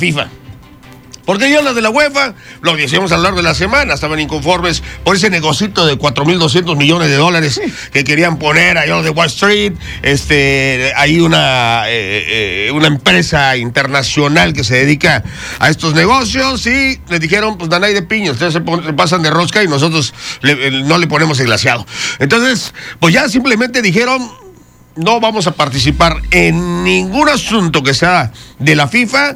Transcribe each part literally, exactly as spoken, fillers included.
FIFA. Porque ya las de la UEFA, lo decíamos a lo largo de la semana, estaban inconformes por ese negocito de cuatro mil doscientos millones de dólares que querían poner allá de Wall Street. Este, hay una, eh, eh, una empresa internacional que se dedica a estos negocios y les dijeron, pues Danay de piña, ustedes se pon, pasan de rosca y nosotros le, no le ponemos el glaseado. Entonces, pues ya simplemente dijeron, no vamos a participar en ningún asunto que sea de la FIFA,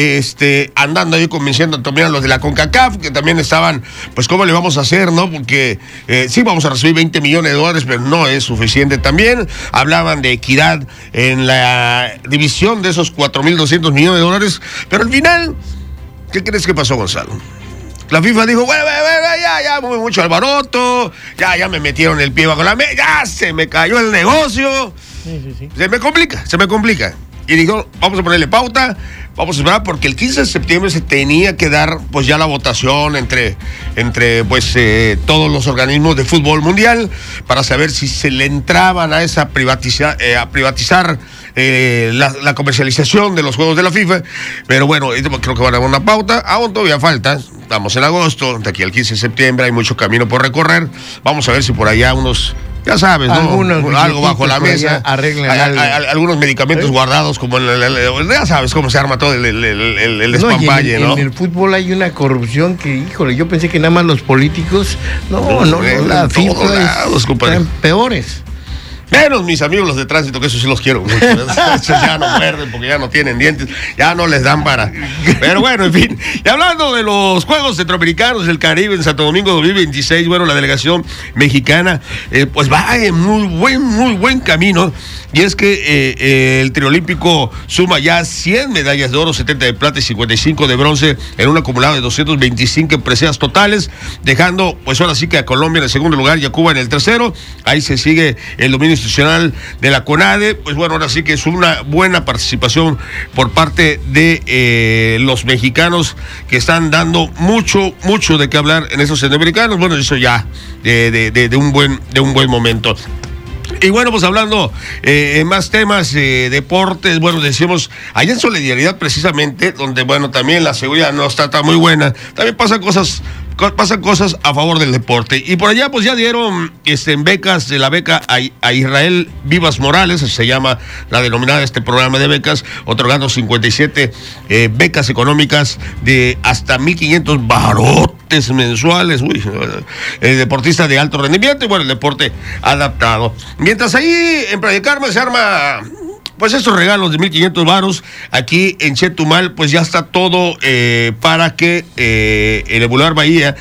este, andando ahí convenciendo también a los de la CONCACAF, que también estaban, pues cómo le vamos a hacer, ¿no? Porque eh, sí vamos a recibir veinte millones de dólares, pero no es suficiente también. Hablaban de equidad en la división de esos cuatro mil doscientos millones de dólares, pero al final, ¿qué crees que pasó, Gonzalo? La FIFA dijo, bueno, bueno, bueno, ya, ya, muy mucho alboroto, ya, ya me metieron el pie bajo la mesa, ya se me cayó el negocio. Sí, sí, sí. Se me complica, se me complica. Y dijo, vamos a ponerle pauta, vamos a esperar, porque el quince de septiembre se tenía que dar, pues ya la votación entre, entre pues, eh, todos los organismos de fútbol mundial para saber si se le entraban a esa privatiza, eh, a privatizar eh, la, la comercialización de los juegos de la FIFA. Pero bueno, creo que van a dar una pauta, aún todavía falta. Estamos en agosto, de aquí al quince de septiembre hay mucho camino por recorrer. Vamos a ver si por allá unos, ya sabes, ¿no? Algunos algo bajo la mesa. Arreglan hay, hay, algunos medicamentos ¿Eh? guardados, como el, el, el, ya sabes cómo se arma todo el, el, el, el despampalle, ¿no? En, ¿no? En el fútbol hay una corrupción que, híjole, yo pensé que nada más los políticos, no, no, no, no la FIFA lados, están peores. Menos mis amigos los de tránsito, que eso sí los quiero mucho. Ya no muerden porque ya no tienen dientes, ya no les dan para. Pero bueno, en fin. Y hablando de los Juegos Centroamericanos del Caribe en Santo Domingo dos mil veintiséis, bueno, la delegación mexicana, eh, pues va en muy buen, muy buen camino. Y es que eh, eh, el triolímpico suma ya cien medallas de oro, setenta de plata y cincuenta y cinco de bronce en un acumulado de doscientos veinticinco preseas totales, dejando pues ahora sí que a Colombia en el segundo lugar y a Cuba en el tercero. Ahí se sigue el dominio institucional de la CONADE. Pues bueno, ahora sí que es una buena participación por parte de eh, los mexicanos, que están dando mucho, mucho de qué hablar en esos centroamericanos. Bueno, eso ya de, de, de, de un buen, de un buen momento. Y bueno, pues hablando eh, en más temas, eh, deportes, bueno, decíamos, allá en Solidaridad precisamente, donde bueno, también la seguridad no está tan muy buena, también pasan cosas, co- pasan cosas a favor del deporte. Y por allá pues ya dieron este, en becas, de la beca a, a Israel Vivas Morales, así se llama la denominada este programa de becas, otorgando cincuenta y siete eh, becas económicas de hasta mil quinientos barotes mensuales. Uy, el deportista de alto rendimiento y bueno, el deporte adaptado. Mientras ahí en Playa del Carmen se arma pues estos regalos de mil quinientos varos, aquí en Chetumal pues ya está todo eh, para que eh, en el Boulevard Bahía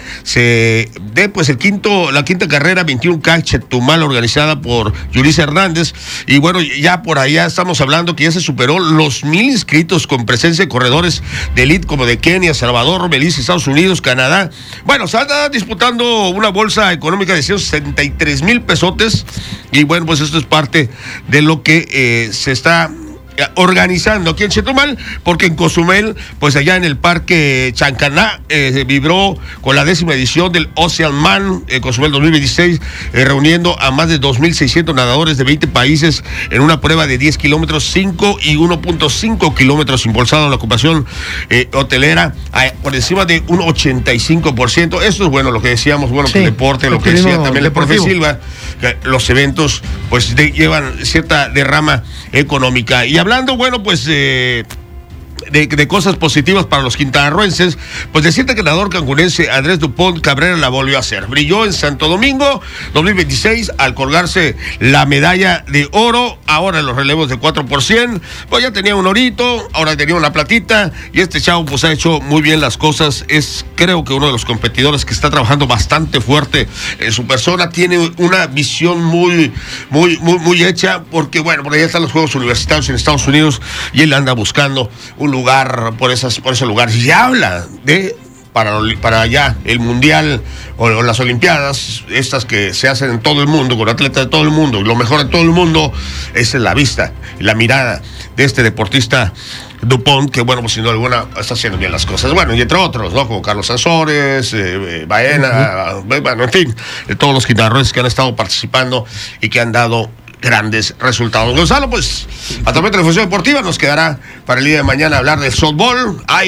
se dé pues el quinto, la quinta carrera veintiuno K Chetumal, organizada por Yulisa Hernández. Y bueno, ya por allá estamos hablando que ya se superó los mil inscritos, con presencia de corredores de elite como de Kenia, Salvador, Belice, Estados Unidos, Canadá. Bueno, se anda disputando una bolsa económica de ciento sesenta y tres mil pesotes. Y bueno, pues esto es parte de lo que eh, se está organizando aquí en Chetumal, porque en Cozumel, pues allá en el Parque Chancaná, eh, vibró con la décima edición del Ocean Man eh, Cozumel dos mil veintiséis, eh, reuniendo a más de dos mil seiscientos nadadores de veinte países en una prueba de diez kilómetros, cinco y uno punto cinco kilómetros, impulsado a la ocupación eh, hotelera a, por encima de un ochenta y cinco por ciento. Eso es bueno, lo que decíamos, bueno, sí, que el deporte, lo que decía también el profe Silva, que los eventos pues de, llevan cierta derrama económica. Y hablando, bueno, pues eh, de, de cosas positivas para los quintanarroenses, pues decirte que el nadador cancunense Andrés Dupont Cabrera la volvió a hacer. Brilló en Santo Domingo dos mil veintiséis al colgarse la medalla de oro. Ahora en los relevos de cuatro por cien, pues ya tenía un orito, ahora tenía una platita, y este chavo pues ha hecho muy bien las cosas. Es, creo que uno de los competidores que está trabajando bastante fuerte en su persona, tiene una visión muy, muy, muy, muy hecha, porque bueno, por allá están los Juegos Universitarios en Estados Unidos y él anda buscando un lugar por esas, por esos lugares, y habla de para, para allá el mundial o, o las olimpiadas, estas que se hacen en todo el mundo, con atletas de todo el mundo, y lo mejor de todo el mundo es la vista, la mirada de este deportista Dupont, que bueno, pues sin duda alguna está haciendo bien las cosas. Bueno, y entre otros, ¿no? Como Carlos Sansores, eh, Baena, uh-huh. bueno, en fin, de todos los quintanarroenses que han estado participando y que han dado grandes resultados. Gonzalo, pues a través de la Televisión Deportiva nos quedará para el día de mañana hablar del softball. Hay